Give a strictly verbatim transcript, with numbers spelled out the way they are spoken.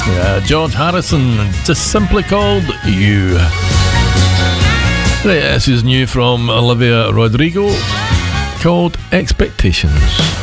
Yeah, George Harrison, just simply called You. Right, this is new from Olivia Rodrigo, called Expectations.